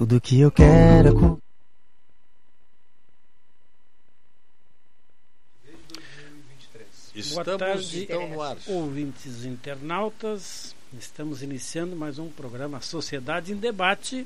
Tudo que eu quero é Boa tarde, então no ar. ouvintes internautas. Estamos iniciando mais um programa Sociedade em Debate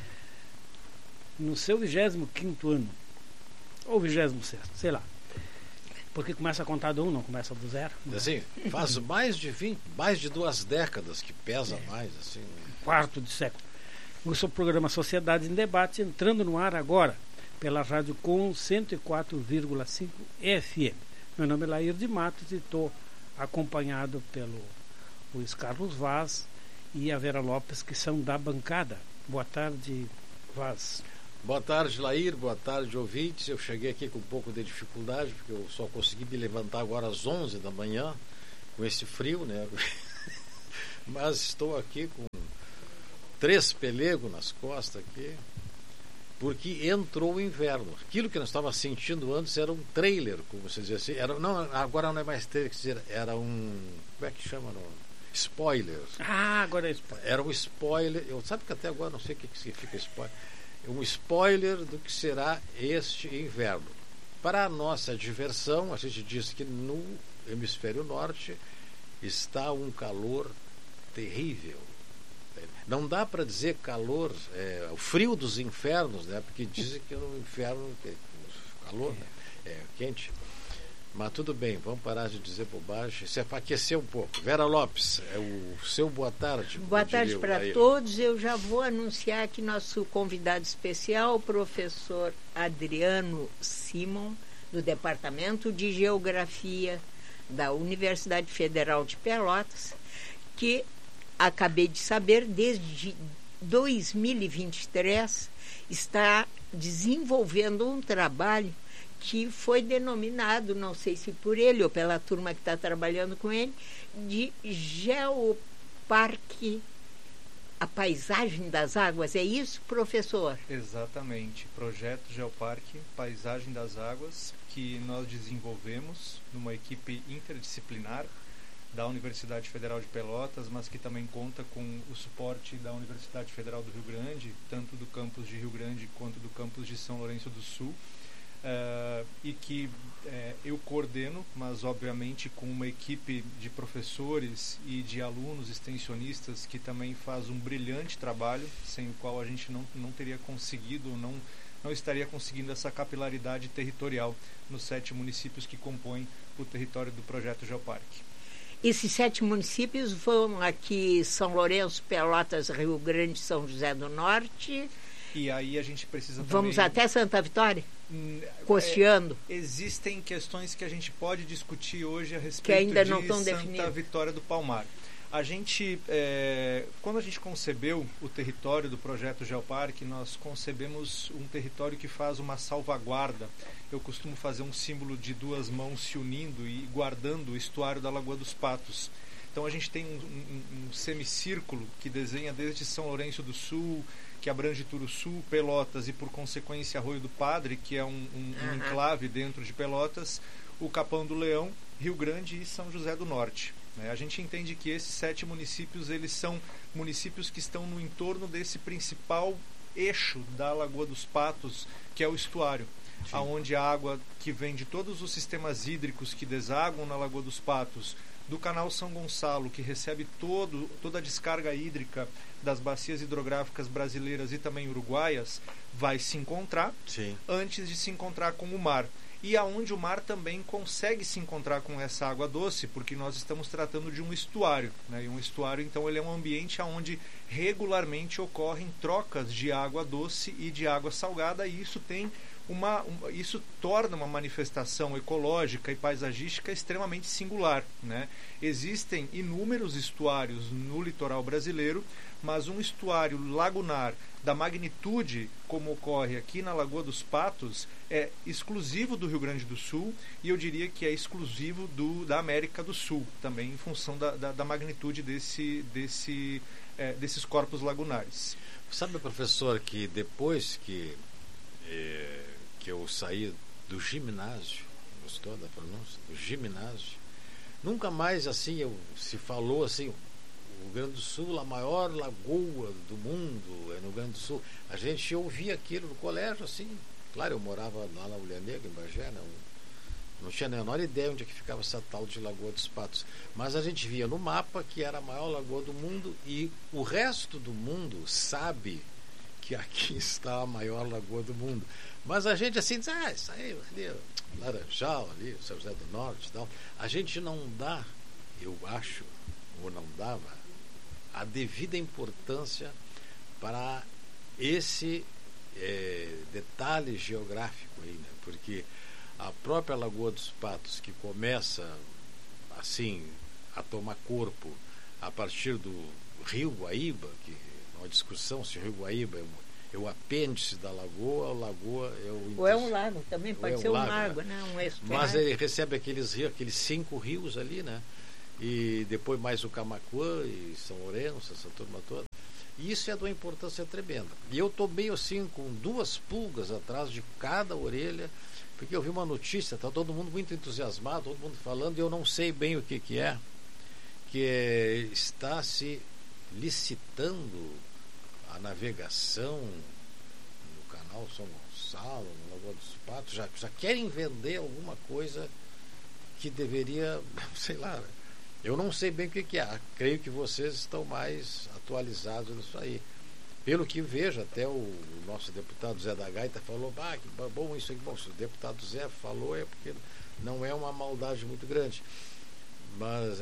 no seu 25º ano, ou 26º, sei lá. Porque começa a contar do 1, não começa do 0. Assim, faz mais de 2 décadas que pesa mais, assim. Quarto de século. O seu programa Sociedade em Debate entrando no ar agora pela Rádio Com 104,5 FM. Meu nome é Lair de Matos e estou acompanhado pelo Luiz Carlos Vaz e a Vera Lopes, que são da bancada. Boa tarde, Vaz. Boa tarde, Lair. Boa tarde, ouvintes. Eu cheguei aqui com um pouco de dificuldade, porque eu só consegui me levantar agora às 11 da manhã, com esse frio, né? Mas estou aqui com 3 pelegos nas costas aqui, porque entrou o inverno. Aquilo que nós estávamos sentindo antes era um trailer, como você dizia assim. Agora não é mais trailer, era um... Como é que chama? Spoiler. Ah, agora é spoiler. Era um spoiler. Eu sabe que até agora não sei o que significa spoiler. Um spoiler do que será este inverno. Para a nossa diversão, a gente diz que no hemisfério norte está um calor terrível. Não dá para dizer calor, o frio dos infernos, né? Porque dizem que no inferno o calor é quente. Mas tudo bem, vamos parar de dizer bobagem. Isso é para aquecer um pouco. Vera Lopes, o seu boa tarde. Boa tarde para todos. Eu já vou anunciar que nosso convidado especial, o professor Adriano Simon, do Departamento de Geografia da Universidade Federal de Pelotas, que acabei de saber, desde 2023, está desenvolvendo um trabalho que foi denominado, não sei se por ele ou pela turma que está trabalhando com ele, de Geoparque, a paisagem das águas. É isso, professor? Exatamente. Projeto Geoparque, Paisagem das Águas, que nós desenvolvemos numa equipe interdisciplinar da Universidade Federal de Pelotas, mas que também conta com o suporte da Universidade Federal do Rio Grande, tanto do campus de Rio Grande quanto do campus de São Lourenço do Sul. E que eu coordeno, mas obviamente com uma equipe de professores e de alunos extensionistas que também faz um brilhante trabalho, sem o qual a gente não teria conseguido, não estaria conseguindo essa capilaridade territorial nos 7 municípios que compõem o território do projeto Geoparque. Esses 7 municípios vão aqui: São Lourenço, Pelotas, Rio Grande, São José do Norte. E aí a gente precisa Vamos também... até Santa Vitória? Costeando. Existem questões que a gente pode discutir hoje a respeito que ainda não de estão Santa definidas. Vitória do Palmar. A gente, quando a gente concebeu o território do projeto Geoparque, nós concebemos um território que faz uma salvaguarda. Eu costumo fazer um símbolo de 2 mãos se unindo e guardando o estuário da Lagoa dos Patos. Então a gente tem um semicírculo que desenha desde São Lourenço do Sul, que abrange Turuçu, Pelotas e, por consequência, Arroio do Padre, que é um enclave dentro de Pelotas, o Capão do Leão, Rio Grande e São José do Norte. A gente entende que esses 7 municípios, eles são municípios que estão no entorno desse principal eixo da Lagoa dos Patos, que é o estuário, aonde a água que vem de todos os sistemas hídricos que desaguam na Lagoa dos Patos, do canal São Gonçalo, que recebe toda a descarga hídrica das bacias hidrográficas brasileiras e também uruguaias, vai se encontrar antes de se encontrar com o mar. E aonde o mar também consegue se encontrar com essa água doce, porque nós estamos tratando de um estuário, né? E um estuário, então, ele é um ambiente onde regularmente ocorrem trocas de água doce e de água salgada, e isso tem isso torna uma manifestação ecológica e paisagística extremamente singular, né? Existem inúmeros estuários no litoral brasileiro, mas um estuário lagunar da magnitude como ocorre aqui na Lagoa dos Patos é exclusivo do Rio Grande do Sul, e eu diria que é exclusivo da América do Sul, também em função da magnitude desses corpos lagunares. Sabe, professor, que depois que eu saí do ginásio, gostou da pronúncia? Do ginásio, nunca mais assim se falou assim, o Rio Grande do Sul, a maior lagoa do mundo é no Rio Grande do Sul. A gente ouvia aquilo no colégio, assim. Claro, eu morava lá na Ulha Negra, em Bagé, não tinha a menor ideia onde é que ficava essa tal de Lagoa dos Patos. Mas a gente via no mapa que era a maior lagoa do mundo e o resto do mundo sabe que aqui está a maior lagoa do mundo. Mas a gente assim diz, isso aí, ali, Laranjal, ali, São José do Norte e tal. A gente não dá, eu acho, ou não dava, a devida importância para esse detalhe geográfico aí, né? Porque a própria Lagoa dos Patos, que começa assim a tomar corpo a partir do Rio Guaíba, que é uma discussão se o Rio Guaíba é o apêndice da lagoa, a lagoa é o... Ou é um lago, também pode ser um lago, né? Um estuário. Mas ele recebe aqueles 5 rios ali, né? E depois mais o Camaquã e São Lourenço, essa turma toda. E isso é de uma importância tremenda. E eu estou meio assim com 2 pulgas atrás de cada orelha, porque eu vi uma notícia, está todo mundo muito entusiasmado, todo mundo falando, e eu não sei bem o que está se licitando a navegação no canal São Gonçalo, no Lagoa dos Patos, já querem vender alguma coisa que deveria, sei lá, eu não sei bem o que é. Creio que vocês estão mais atualizados nisso aí. Pelo que vejo, até o nosso deputado Zé da Gaita falou, que bom isso aqui. Bom, se o deputado Zé falou é porque não é uma maldade muito grande. Mas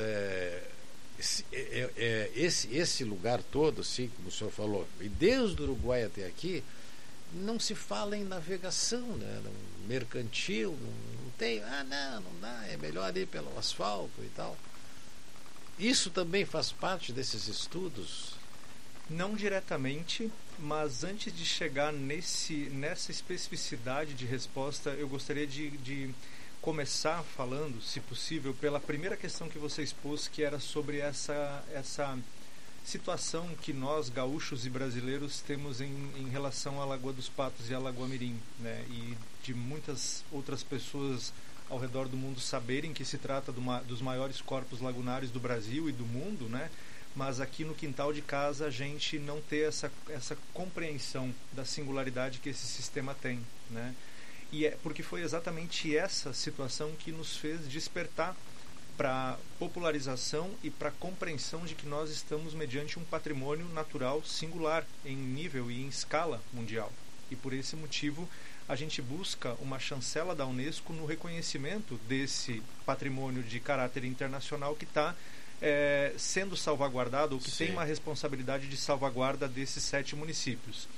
esse lugar todo, assim, como o senhor falou, e desde o Uruguai até aqui, não se fala em navegação, né? Mercantil, não tem, não dá, é melhor ir pelo asfalto e tal. Isso também faz parte desses estudos? Não diretamente, mas antes de chegar nessa especificidade de resposta, eu gostaria de começar falando, se possível, pela primeira questão que você expôs, que era sobre essa situação que nós, gaúchos e brasileiros, temos em relação à Lagoa dos Patos e à Lagoa Mirim, né? E de muitas outras pessoas ao redor do mundo saberem que se trata dos maiores corpos lagunares do Brasil e do mundo, né? Mas aqui no quintal de casa a gente não ter essa compreensão da singularidade que esse sistema tem, né? E é porque foi exatamente essa situação que nos fez despertar para popularização e para compreensão de que nós estamos mediante um patrimônio natural singular em nível e em escala mundial. E por esse motivo a gente busca uma chancela da Unesco no reconhecimento desse patrimônio de caráter internacional que está sendo salvaguardado, ou que Sim. tem uma responsabilidade de salvaguarda desses 7 municípios.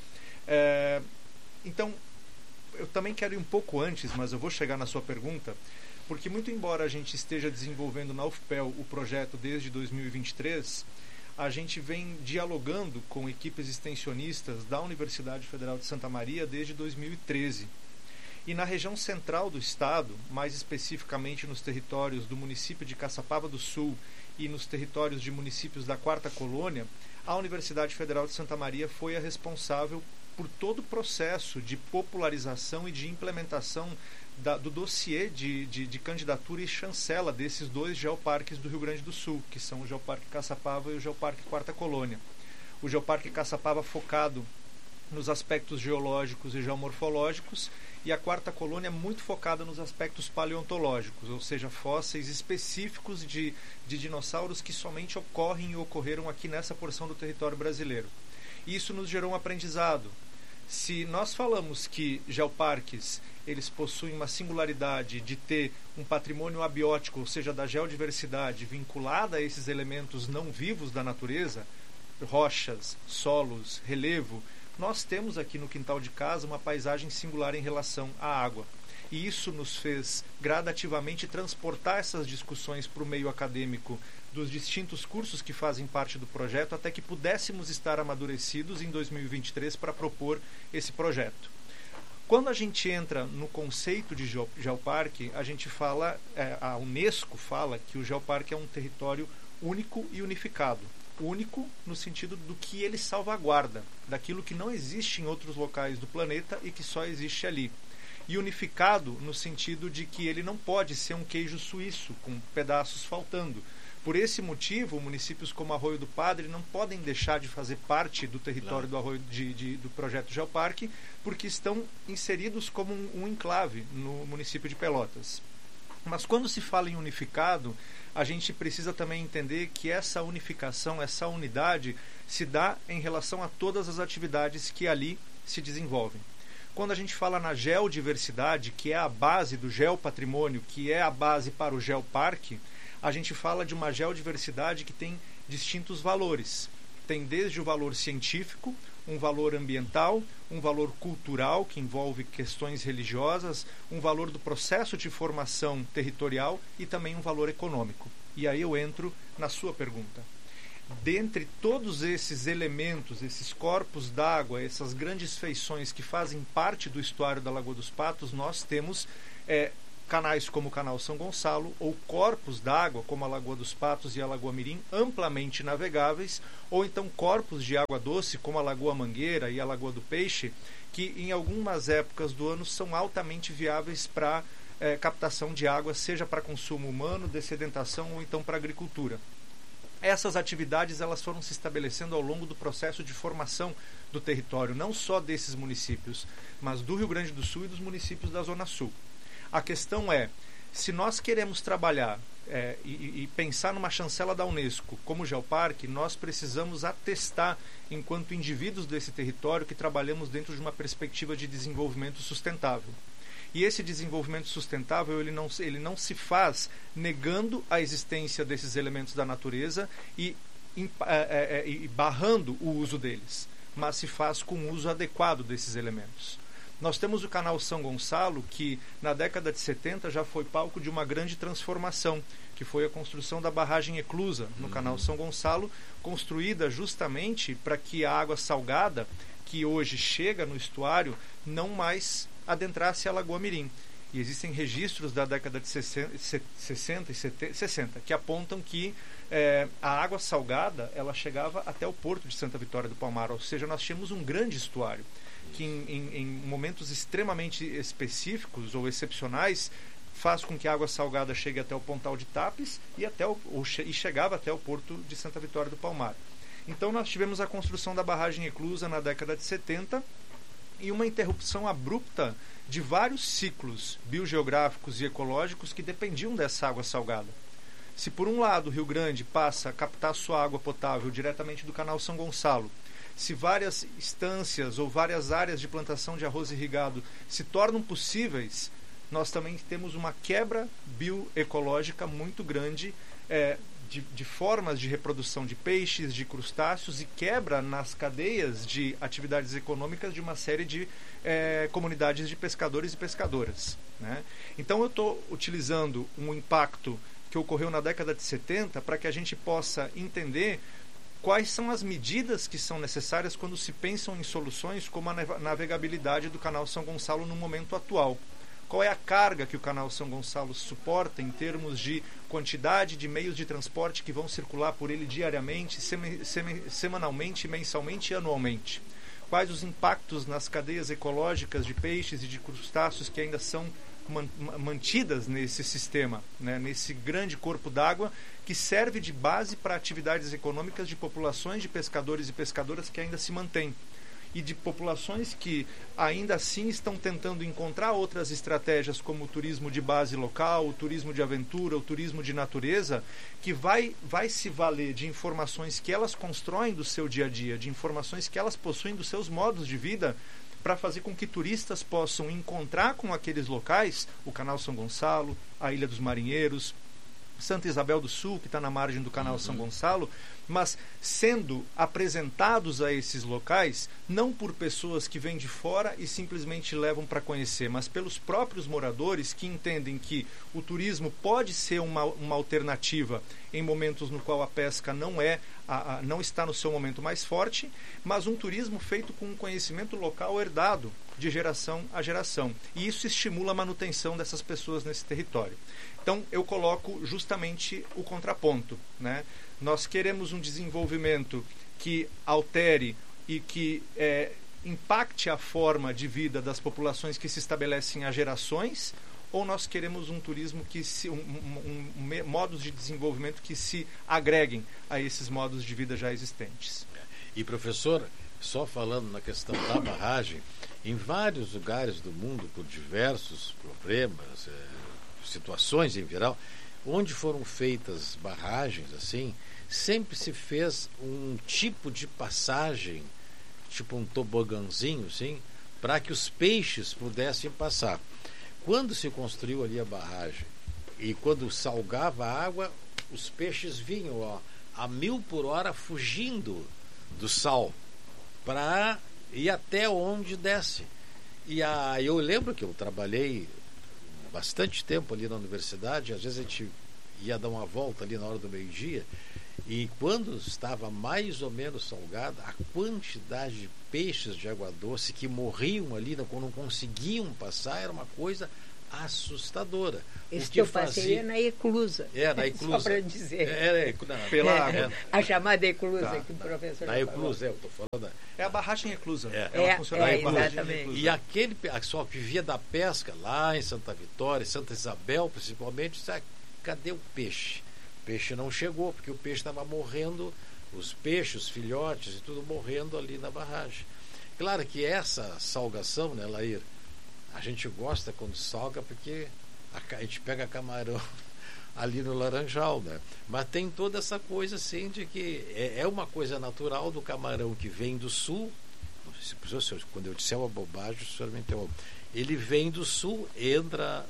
Então, eu também quero ir um pouco antes, mas eu vou chegar na sua pergunta, porque muito embora a gente esteja desenvolvendo na UFPEL o projeto desde 2023, a gente vem dialogando com equipes extensionistas da Universidade Federal de Santa Maria desde 2013. E na região central do estado, mais especificamente nos territórios do município de Caçapava do Sul e nos territórios de municípios da 4ª Colônia, a Universidade Federal de Santa Maria foi a responsável por todo o processo de popularização e de implementação do dossiê de candidatura e chancela desses 2 geoparques do Rio Grande do Sul, que são o Geoparque Caçapava e o Geoparque 4ª Colônia. O Geoparque Caçapava focado nos aspectos geológicos e geomorfológicos, e a 4ª Colônia muito focada nos aspectos paleontológicos, ou seja, fósseis específicos de dinossauros que somente ocorrem e ocorreram aqui nessa porção do território brasileiro. E isso nos gerou um aprendizado. Se nós falamos que geoparques eles possuem uma singularidade de ter um patrimônio abiótico, ou seja, da geodiversidade vinculada a esses elementos não vivos da natureza, rochas, solos, relevo, nós temos aqui no quintal de casa uma paisagem singular em relação à água. E isso nos fez gradativamente transportar essas discussões para o meio acadêmico dos distintos cursos que fazem parte do projeto, até que pudéssemos estar amadurecidos em 2023 para propor esse projeto. Quando a gente entra no conceito de geoparque, a gente fala, a Unesco fala que o geoparque é um território único e unificado. Único no sentido do que ele salvaguarda, daquilo que não existe em outros locais do planeta e que só existe ali. E unificado no sentido de que ele não pode ser um queijo suíço com pedaços faltando, Por esse motivo, municípios como Arroio do Padre não podem deixar de fazer parte do território do Arroio do projeto Geoparque, porque estão inseridos como um enclave no município de Pelotas. Mas quando se fala em unificado, a gente precisa também entender que essa unificação, essa unidade, se dá em relação a todas as atividades que ali se desenvolvem. Quando a gente fala na geodiversidade, que é a base do geopatrimônio, que é a base para o geoparque, a gente fala de uma geodiversidade que tem distintos valores. Tem desde o valor científico, um valor ambiental, um valor cultural, que envolve questões religiosas, um valor do processo de formação territorial e também um valor econômico. E aí eu entro na sua pergunta. Dentre todos esses elementos, esses corpos d'água, essas grandes feições que fazem parte do estuário da Lagoa dos Patos, nós temos canais como o Canal São Gonçalo ou corpos d'água como a Lagoa dos Patos e a Lagoa Mirim amplamente navegáveis, ou então corpos de água doce como a Lagoa Mangueira e a Lagoa do Peixe, que em algumas épocas do ano são altamente viáveis para captação de água, seja para consumo humano, dessedentação ou então para agricultura. Essas atividades elas foram se estabelecendo ao longo do processo de formação do território, não só desses municípios, mas do Rio Grande do Sul e dos municípios da Zona Sul. A questão é, se nós queremos trabalhar e pensar numa chancela da Unesco como Geoparque, nós precisamos atestar, enquanto indivíduos desse território, que trabalhamos dentro de uma perspectiva de desenvolvimento sustentável. E esse desenvolvimento sustentável ele não se faz negando a existência desses elementos da natureza e barrando o uso deles, mas se faz com o uso adequado desses elementos. Nós temos o Canal São Gonçalo, que na década de 70 já foi palco de uma grande transformação, que foi a construção da barragem eclusa no Canal São Gonçalo, construída justamente para que a água salgada, que hoje chega no estuário, não mais adentrasse a Lagoa Mirim. E existem registros da década de 60 e 60 que apontam que a água salgada ela chegava até o porto de Santa Vitória do Palmar, ou seja, nós tínhamos um grande estuário que em momentos extremamente específicos ou excepcionais faz com que a água salgada chegue até o Pontal de Tapes e chegava até o porto de Santa Vitória do Palmar. Então nós tivemos a construção da barragem eclusa na década de 70 e uma interrupção abrupta de vários ciclos biogeográficos e ecológicos que dependiam dessa água salgada. Se por um lado o Rio Grande passa a captar sua água potável diretamente do Canal São Gonçalo, se várias estâncias ou várias áreas de plantação de arroz irrigado se tornam possíveis, nós também temos uma quebra bioecológica muito grande de formas de reprodução de peixes, de crustáceos e quebra nas cadeias de atividades econômicas de uma série de comunidades de pescadores e pescadoras, né? Então eu estou utilizando um impacto que ocorreu na década de 70 para que a gente possa entender quais são as medidas que são necessárias quando se pensam em soluções como a navegabilidade do Canal São Gonçalo no momento atual. Qual é a carga que o Canal São Gonçalo suporta em termos de quantidade de meios de transporte que vão circular por ele diariamente, semanalmente, mensalmente e anualmente? Quais os impactos nas cadeias ecológicas de peixes e de crustáceos que ainda são mantidas nesse sistema, né, nesse grande corpo d'água que serve de base para atividades econômicas de populações de pescadores e pescadoras que ainda se mantêm e de populações que ainda assim estão tentando encontrar outras estratégias como o turismo de base local, o turismo de aventura, o turismo de natureza, que vai se valer de informações que elas constroem do seu dia a dia, de informações que elas possuem dos seus modos de vida, para fazer com que turistas possam encontrar com aqueles locais o Canal São Gonçalo, a Ilha dos Marinheiros, Santa Isabel do Sul, que está na margem do Canal São Gonçalo, mas sendo apresentados a esses locais não por pessoas que vêm de fora e simplesmente levam para conhecer, mas pelos próprios moradores que entendem que o turismo pode ser uma alternativa em momentos no qual a pesca não está no seu momento mais forte, mas um turismo feito com um conhecimento local herdado de geração a geração. E isso estimula a manutenção dessas pessoas nesse território. Então, eu coloco justamente o contraponto, né? Nós queremos um desenvolvimento que altere e que impacte a forma de vida das populações que se estabelecem há gerações, ou nós queremos um turismo que modos de desenvolvimento que se agreguem a esses modos de vida já existentes. E professor, só falando na questão da barragem, em vários lugares do mundo, por diversos problemas, situações em geral, onde foram feitas barragens assim, sempre se fez um tipo de passagem, tipo um tobogãzinho assim, para que os peixes pudessem passar. Quando se construiu ali a barragem e quando salgava a água, os peixes vinham a 1000 por hora fugindo do sal para ir até onde desce. E eu lembro que eu trabalhei bastante tempo ali na universidade, às vezes a gente ia dar uma volta ali na hora do meio-dia, e quando estava mais ou menos salgada, a quantidade de peixes de água doce que morriam ali, não conseguiam passar, era uma coisa assustadora. Esse que eu passei na Eclusa. Na Eclusa. Só para dizer. Pela água. A chamada Eclusa que o professor na Eclusa, eu estou falando. É a barragem Eclusa. Ela funciona exatamente. E aquele pessoal que vivia da pesca lá em Santa Vitória, Santa Isabel principalmente, sabe, cadê o peixe? O peixe não chegou, porque o peixe estava morrendo, os peixes, os filhotes e tudo morrendo ali na barragem. Claro que essa salgação, né, Laír, a gente gosta quando salga porque a gente pega camarão ali no Laranjal, né? Mas tem toda essa coisa assim de que é uma coisa natural do camarão que vem do sul. Quando eu disser uma bobagem, o senhor me interrompe. Ele vem do sul, entra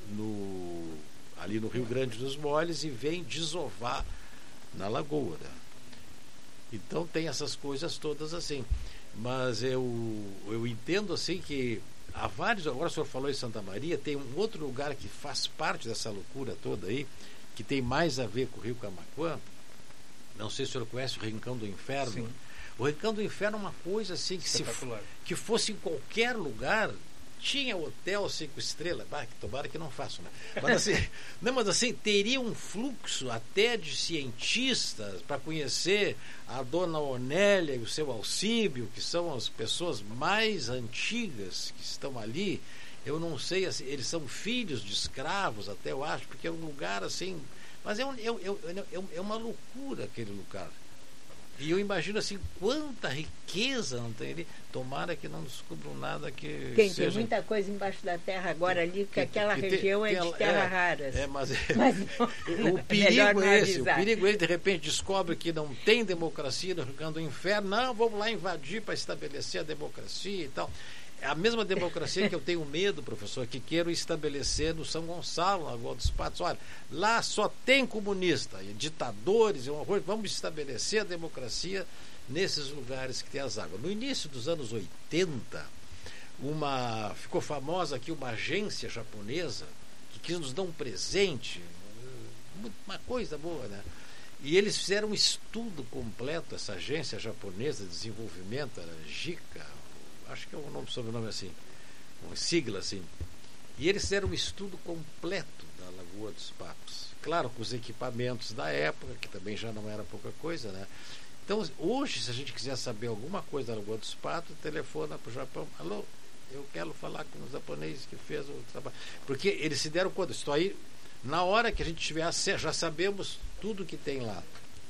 ali no Rio Grande dos Moles e vem desovar na lagoa, né? Então tem essas coisas todas assim. Mas eu entendo assim que há vários, agora o senhor falou em Santa Maria, tem um outro lugar que faz parte dessa loucura toda aí, que tem mais a ver com o Rio Camaquã. Não sei se o senhor conhece o Rincão do Inferno. Sim. O Rincão do Inferno é uma coisa assim que fosse em qualquer lugar, tinha hotel 5 estrelas, que tomara que não façam, né? Mas assim, teria um fluxo até de cientistas para conhecer a dona Onélia e o seu Alcíbio, que são as pessoas mais antigas que estão ali. Eu não sei, assim, eles são filhos de escravos até, eu acho, porque é um lugar assim, mas é uma loucura aquele lugar. E eu imagino assim, quanta riqueza não tem ali. Tomara que não descubram nada que tem muita coisa embaixo da terra agora ali, que aquela região é de terras raras. Mas o perigo é esse. O perigo é ele, de repente, descobre que não tem democracia no Rio Grande do Inferno. Não, vamos lá invadir para estabelecer a democracia e tal. É a mesma democracia que eu tenho medo, professor, que quero estabelecer no São Gonçalo, na Lagoa dos Patos. Olha, lá só tem comunista, e ditadores, vamos estabelecer a democracia nesses lugares que tem as águas. No início dos anos 80, ficou famosa aqui uma agência japonesa que quis nos dar um presente, uma coisa boa, né? E eles fizeram um estudo completo, essa agência japonesa de desenvolvimento, era JICA, acho que é um sobrenome assim, uma sigla assim. E eles fizeram um estudo completo da Lagoa dos Patos. Claro, com os equipamentos da época, que também já não era pouca coisa, né? Então, hoje, se a gente quiser saber alguma coisa da Lagoa dos Patos, telefona para o Japão. Alô, eu quero falar com os japoneses que fez o trabalho. Porque eles se deram conta, estou aí, na hora que a gente tiver acesso, já sabemos tudo que tem lá.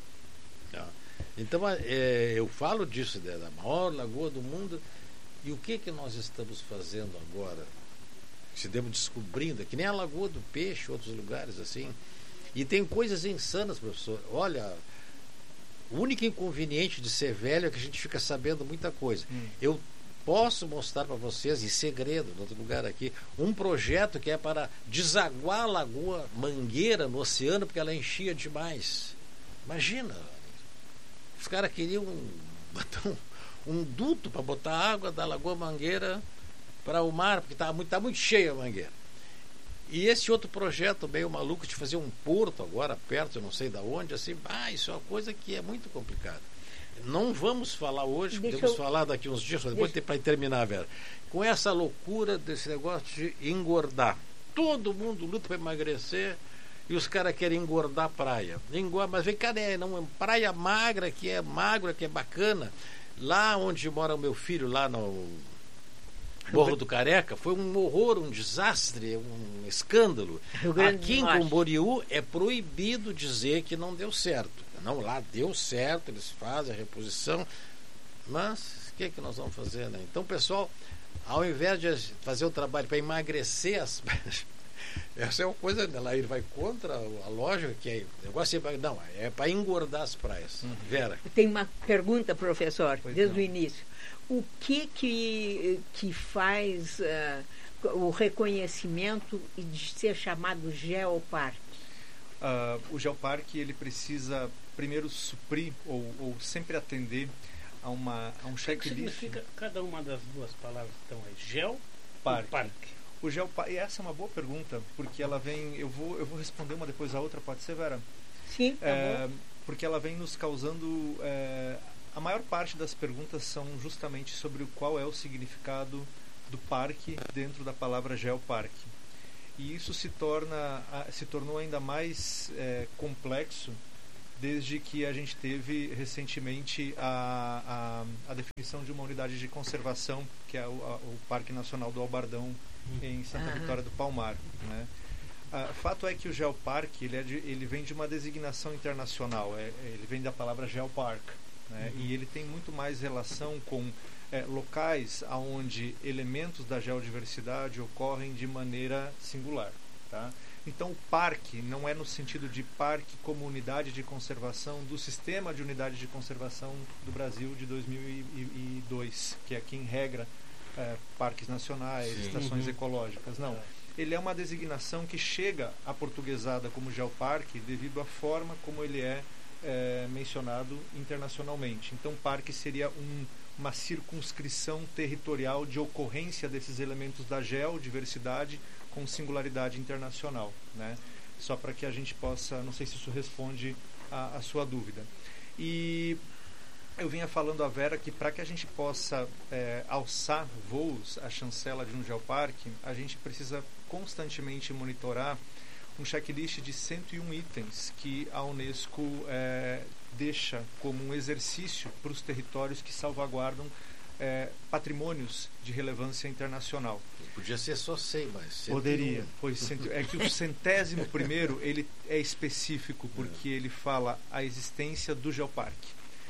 Então, eu falo disso, da maior lagoa do mundo. E o que nós estamos fazendo agora? Estamos descobrindo, que nem a Lagoa do Peixe, outros lugares assim. E tem coisas insanas, professor. Olha, o único inconveniente de ser velho é que a gente fica sabendo muita coisa. Eu posso mostrar para vocês, em segredo, no outro lugar aqui, um projeto que é para desaguar a Lagoa Mangueira no oceano, porque ela enchia demais. Imagina, os caras queriam um duto para botar água da Lagoa Mangueira para o mar, porque está muito cheia a mangueira. E esse outro projeto meio maluco de fazer um porto agora perto, eu não sei de onde, assim, isso é uma coisa que é muito complicada. Não vamos falar hoje, podemos falar daqui uns dias, depois para terminar, Vera. Com essa loucura desse negócio de engordar. Todo mundo luta para emagrecer e os caras querem engordar a praia. Mas vem cá, não, praia magra, que é bacana. Lá onde mora o meu filho, lá Morro do Careca foi um horror, um desastre, um escândalo. Aqui em Camboriú é proibido dizer que não deu certo. Não, lá deu certo, eles fazem a reposição, mas o que é que nós vamos fazer, né? Então, pessoal, ao invés de fazer o trabalho para emagrecer as essa é uma coisa, ela vai contra a lógica, que é negócio, não, é para engordar as praias. Vera. Tem uma pergunta, professor, Pois desde não. o início. O que faz o reconhecimento de ser chamado geoparque? O geoparque, ele precisa primeiro suprir ou sempre atender a um O que checklist. significa cada uma das duas palavras que estão aí? Geo Parque. e parque. O geoparque, e essa é uma boa pergunta, porque ela vem, eu vou responder uma depois a outra, pode ser, Vera? Sim, tá bom. Porque ela vem nos causando, a maior parte das perguntas são justamente sobre qual é o significado do parque dentro da palavra geoparque. E isso se tornou ainda mais complexo desde que a gente teve recentemente a definição de uma unidade de conservação, que é o Parque Nacional do Albardão, em Santa Vitória do Palmar, né? Fato é que o geoparque ele vem de uma designação internacional, ele vem da palavra geopark, né? E ele tem muito mais relação com locais onde elementos da geodiversidade ocorrem de maneira singular, tá? Então o parque não é no sentido de parque como unidade de conservação do Sistema de Unidade de Conservação do Brasil de 2002, que é quem regra parques nacionais, estações ecológicas. Não, ele é uma designação que chega aportuguesada como geoparque devido à forma como ele é mencionado internacionalmente. Então parque seria uma circunscrição territorial de ocorrência desses elementos da geodiversidade com singularidade internacional, né? Só para que a gente possa, não sei se isso responde a sua dúvida. E eu vinha falando a Vera que para que a gente possa alçar voos à chancela de um geoparque, a gente precisa constantemente monitorar um checklist de 101 itens que a Unesco deixa como um exercício para os territórios que salvaguardam patrimônios de relevância internacional. Podia ser só 100, mas 101. Poderia, pois é que o 101º ele é específico porque ele fala a existência do geoparque.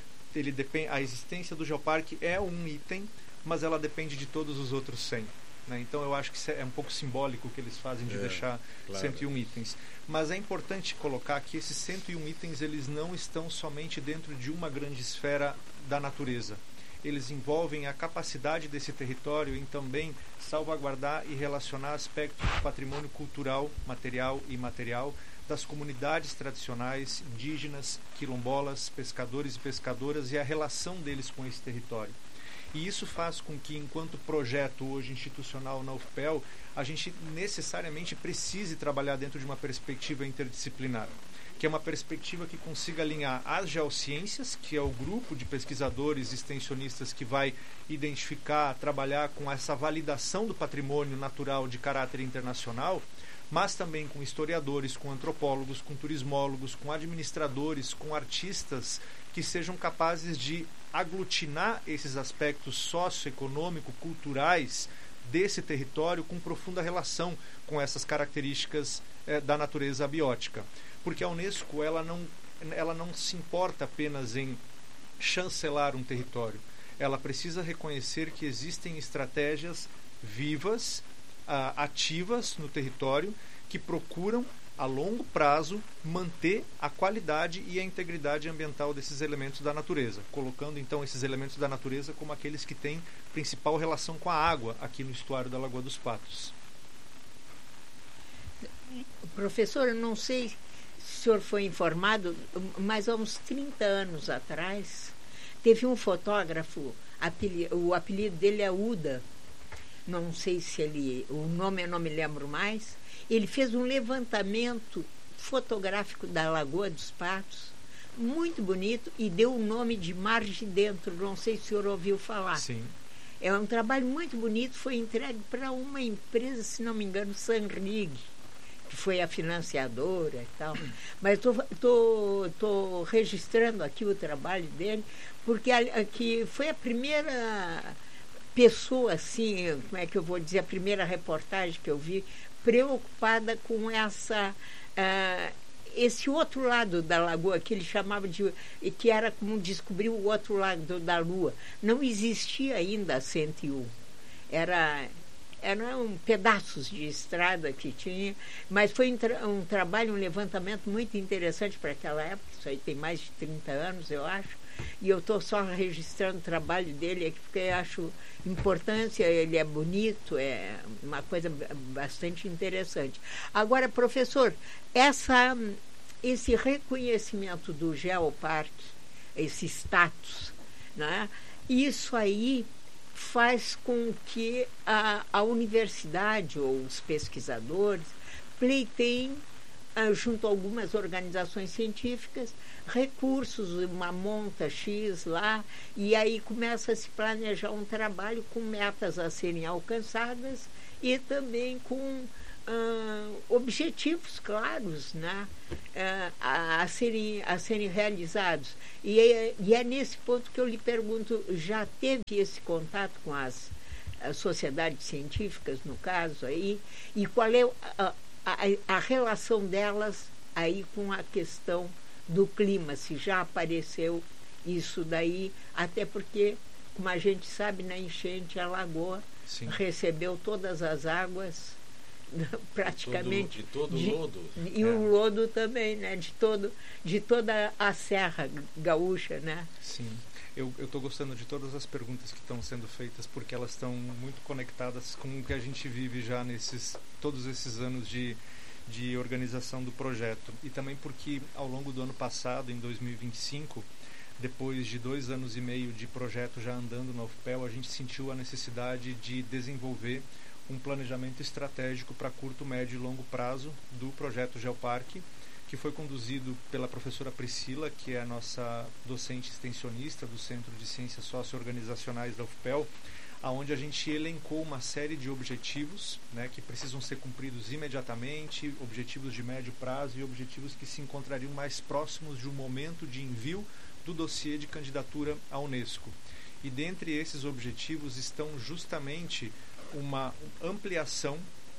A existência do geoparque é um item, mas ela depende de todos os outros 100. Né? Então eu acho que é um pouco simbólico o que eles fazem de deixar 101 itens. Mas é importante colocar que esses 101 itens eles não estão somente dentro de uma grande esfera da natureza. Eles envolvem a capacidade desse território em também salvaguardar e relacionar aspectos do patrimônio cultural, material e imaterial, das comunidades tradicionais, indígenas, quilombolas, pescadores e pescadoras e a relação deles com esse território. E isso faz com que, enquanto projeto hoje institucional na UFPEL, a gente necessariamente precise trabalhar dentro de uma perspectiva interdisciplinar, que é uma perspectiva que consiga alinhar as geociências, que é o grupo de pesquisadores e extensionistas que vai identificar, trabalhar com essa validação do patrimônio natural de caráter internacional, mas também com historiadores, com antropólogos, com turismólogos, com administradores, com artistas que sejam capazes de aglutinar esses aspectos socioeconômico-culturais desse território com profunda relação com essas características da natureza abiótica. Porque a Unesco ela não se importa apenas em chancelar um território. Ela precisa reconhecer que existem estratégias vivas, ativas no território, que procuram, a longo prazo, manter a qualidade e a integridade ambiental desses elementos da natureza, colocando então esses elementos da natureza como aqueles que têm principal relação com a água aqui no estuário da Lagoa dos Patos. Professor, eu não sei se o senhor foi informado, mas há uns 30 anos atrás, teve um fotógrafo, o apelido dele é Uda, não sei se o nome eu não me lembro mais, ele fez um levantamento fotográfico da Lagoa dos Patos, muito bonito, e deu o nome de Mar de Dentro, não sei se o senhor ouviu falar. Sim. É um trabalho muito bonito, foi entregue para uma empresa, se não me engano, Sanrig, que foi a financiadora e tal. Mas estou registrando aqui o trabalho dele, porque que foi a primeira pessoa, assim, como é que eu vou dizer, a primeira reportagem que eu vi, preocupada com esse outro lado da lagoa, que ele chamava que era como descobrir o outro lado da lua. Não existia ainda a 101. Eram pedaços de estrada que tinha, mas foi um trabalho, um levantamento muito interessante para aquela época. Isso aí tem mais de 30 anos, eu acho, e eu estou só registrando o trabalho dele aqui porque eu acho importância, ele é bonito, é uma coisa bastante interessante. Agora, professor, esse reconhecimento do Geoparque, esse status, né, isso aí faz com que a universidade ou os pesquisadores pleiteiem, junto a algumas organizações científicas, recursos, uma monta X lá, e aí começa a se planejar um trabalho com metas a serem alcançadas e também com objetivos claros, né, a serem realizados. E é nesse ponto que eu lhe pergunto, já teve esse contato com as sociedades científicas, no caso, aí, e qual é a relação delas aí com a questão do clima, se já apareceu isso daí, até porque, como a gente sabe, na enchente, a lagoa Sim. recebeu todas as águas praticamente de todo o lodo e o lodo também, né, de toda a Serra Gaúcha, né? Sim, eu estou gostando de todas as perguntas que estão sendo feitas, porque elas estão muito conectadas com o que a gente vive já todos esses anos de organização do projeto, e também porque ao longo do ano passado, em 2025, depois de 2 anos e meio de projeto já andando na UFPEL, a gente sentiu a necessidade de desenvolver um planejamento estratégico para curto, médio e longo prazo do projeto Geoparque, que foi conduzido pela professora Priscila, que é a nossa docente extensionista do Centro de Ciências Socio-Organizacionais da UFPEL, onde a gente elencou uma série de objetivos, né, que precisam ser cumpridos imediatamente, objetivos de médio prazo e objetivos que se encontrariam mais próximos de um momento de envio do dossiê de candidatura à Unesco. E dentre esses objetivos estão justamente uma ampliação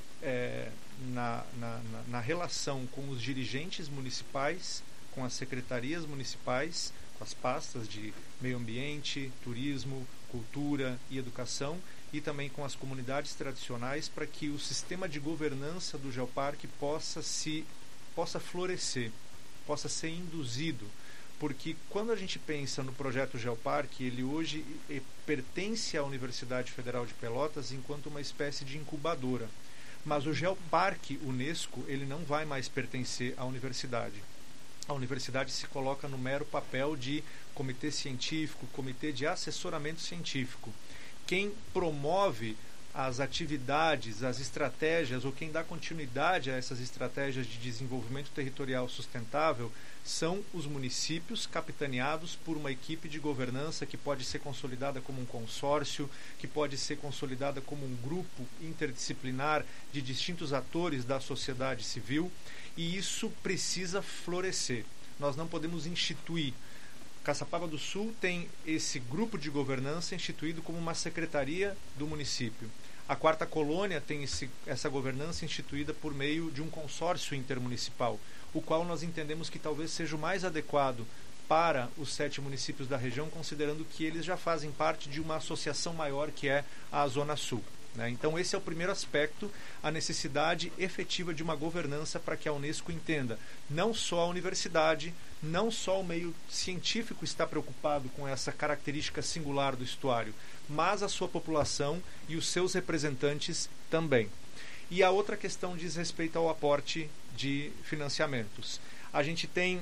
na relação com os dirigentes municipais, com as secretarias municipais, com as pastas de meio ambiente, turismo, cultura e educação, e também com as comunidades tradicionais, para que o sistema de governança do Geoparque possa florescer, possa ser induzido. Porque quando a gente pensa no projeto Geoparque, ele hoje pertence à Universidade Federal de Pelotas enquanto uma espécie de incubadora. Mas o Geoparque Unesco, ele não vai mais pertencer à universidade. A universidade se coloca no mero papel de comitê científico, comitê de assessoramento científico. Quem promove as atividades, as estratégias, ou quem dá continuidade a essas estratégias de desenvolvimento territorial sustentável são os municípios, capitaneados por uma equipe de governança que pode ser consolidada como um consórcio, que pode ser consolidada como um grupo interdisciplinar de distintos atores da sociedade civil, e isso precisa florescer. Nós não podemos instituir. Caçapava do Sul tem esse grupo de governança instituído como uma secretaria do município. A Quarta Colônia tem essa governança instituída por meio de um consórcio intermunicipal, o qual nós entendemos que talvez seja o mais adequado para os 7 municípios da região, considerando que eles já fazem parte de uma associação maior que é a Zona Sul. Então esse é o primeiro aspecto, a necessidade efetiva de uma governança para que a Unesco entenda não só a universidade, não só o meio científico está preocupado com essa característica singular do estuário, mas a sua população e os seus representantes também. E a outra questão diz respeito ao aporte de financiamentos. A gente tem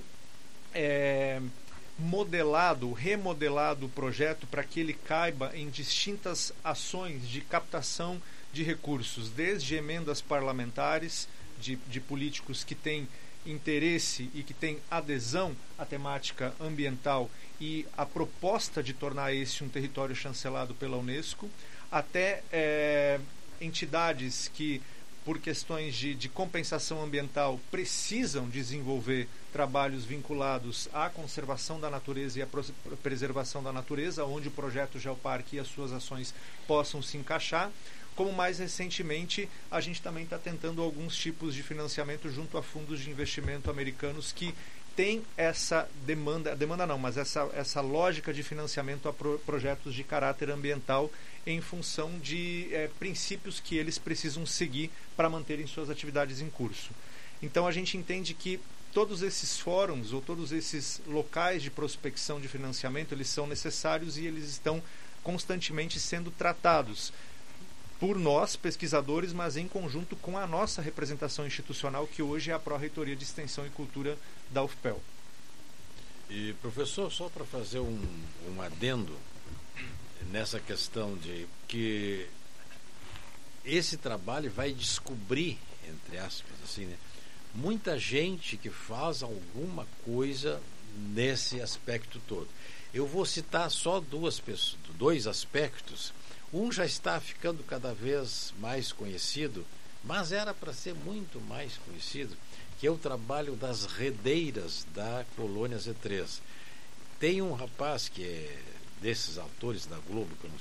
remodelado o projeto para que ele caiba em distintas ações de captação de recursos, desde emendas parlamentares de políticos que têm interesse e que têm adesão à temática ambiental e a proposta de tornar esse um território chancelado pela Unesco, até entidades que por questões de compensação ambiental, precisam desenvolver trabalhos vinculados à conservação da natureza e à preservação da natureza, onde o projeto Geoparque e as suas ações possam se encaixar. Como mais recentemente, a gente também está tentando alguns tipos de financiamento junto a fundos de investimento americanos que têm essa essa lógica de financiamento a projetos de caráter ambiental em função de princípios que eles precisam seguir para manterem suas atividades em curso. Então a gente entende que todos esses fóruns ou todos esses locais de prospecção de financiamento, eles são necessários e eles estão constantemente sendo tratados por nós, pesquisadores, mas em conjunto com a nossa representação institucional, que hoje é a Pró-Reitoria de Extensão e Cultura da UFPEL. E, professor, só para fazer um adendo nessa questão de que esse trabalho vai descobrir, entre aspas, assim, né, muita gente que faz alguma coisa nesse aspecto todo. Eu vou citar só dois aspectos. Um já está ficando cada vez mais conhecido, mas era para ser muito mais conhecido, que é o trabalho das redeiras da Colônia Z3. Tem um rapaz que é desses autores da Globo, que eu não